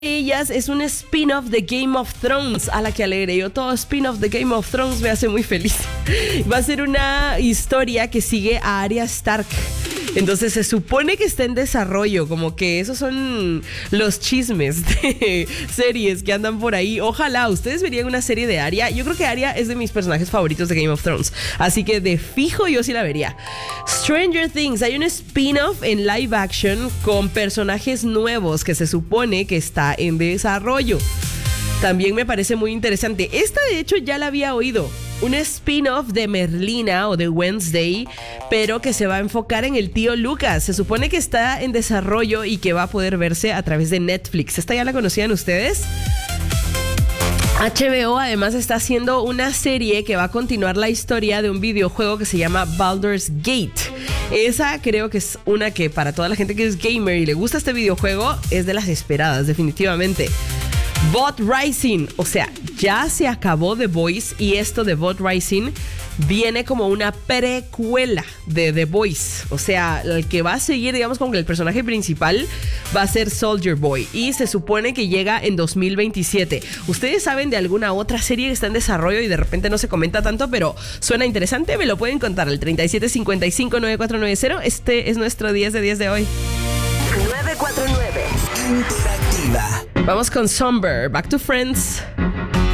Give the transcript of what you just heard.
Ellas es un spin-off de Game of Thrones. A la que alegre, yo todo spin-off de Game of Thrones me hace muy feliz. Va a ser una historia que sigue a Arya Stark. Entonces se supone que está en desarrollo, como que esos son los chismes de series que andan por ahí. Ojalá ustedes verían una serie de Arya. Yo creo que Arya es de mis personajes favoritos de Game of Thrones, así que de fijo yo sí la vería. Stranger Things, hay un spin-off en live action con personajes nuevos que se supone que está en desarrollo. También me parece muy interesante. Esta de hecho ya la había oído. Un spin-off de Merlina o de Wednesday, pero que se va a enfocar en el tío Lucas. Se supone que está en desarrollo y que va a poder verse a través de Netflix. ¿Esta ya la conocían ustedes? HBO además está haciendo una serie que va a continuar la historia de un videojuego que se llama Baldur's Gate. Esa creo que es una que para toda la gente que es gamer y le gusta este videojuego es de las esperadas, definitivamente. Bot Rising, o sea, ya se acabó The Voice y esto de Bot Rising viene como una precuela de The Voice. O sea, el que va a seguir, digamos, como que el personaje principal va a ser Soldier Boy y se supone que llega en 2027. ¿Ustedes saben de alguna otra serie que está en desarrollo y de repente no se comenta tanto, pero suena interesante? Me lo pueden contar al 3755-9490. Este es nuestro 10 de 10 de hoy. 949 Interactiva. Vamos con Somber, Back to Friends.